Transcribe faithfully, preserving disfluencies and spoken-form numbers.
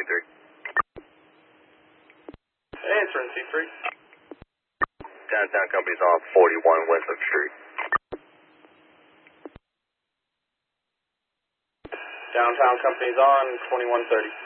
three. Hey, it's R N C three. Downtown company's on forty-one Westwood Street. Downtown company's on twenty-one thirty.